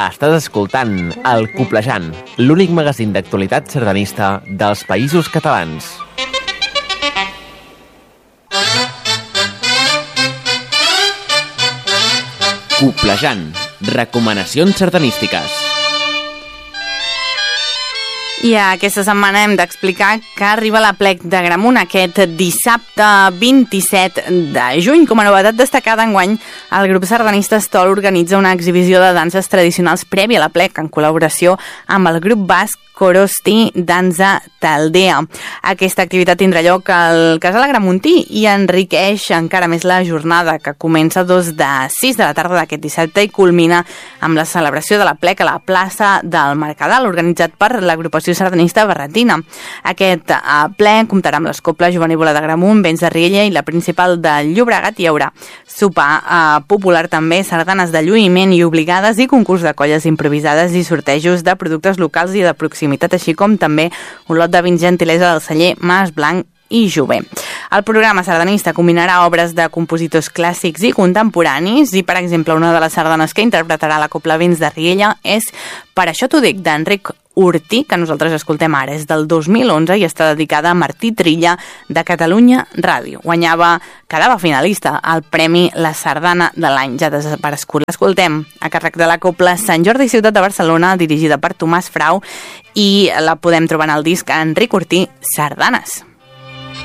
Estàs escoltant El Coplejant, l'únic magazín d'actualitat sardanista dels Països Catalans. Coplejant, recomanacions sardanístiques. I aquesta setmana hem d'explicar que arriba l'Aplec d'Agramunt aquest dissabte 27 de juny. Com a novetat destacada enguany, el grup sardanista Estol organitza una exhibició de danses tradicionals prèvia a l'Aplec en col·laboració amb el grup basc Korosti Danza Taldea. Aquesta activitat tindrà lloc al Casal Agramuntí i enriqueix encara més la jornada, que comença a 2 de 6 de la tarda d'aquest dissabte i culmina amb la celebració de l'Aplec a la plaça del Mercadal, organitzat per l'agrupació sardanista Barretina. Aquest ple comptarà amb les coples Jovenívola d'Agramunt, Vents de Riella i la principal de Llobregat. Hi haurà sopar popular també, sardanes de lluïment i obligades i concurs de colles improvisades i sortejos de productes locals i de proximitat, així com també un lot de vins gentilesa del celler Mas Blanc i Jové. El programa sardanista combinarà obres de compositors clàssics i contemporanis i, per exemple, una de les sardanes que interpretarà la copla Vents de Riella és Per això t'ho dic, d'Enric Urtí, que nosaltres escoltem ara. És del 2011 i està dedicada a Martí Trilla, de Catalunya Ràdio. Quedava finalista al Premi La Sardana de l'any, ja desaparegut. L'escoltem a càrrec de la copla Sant Jordi Ciutat de Barcelona, dirigida per Tomàs Frau, i la podem trobar en el disc Enric Urtí Sardanes.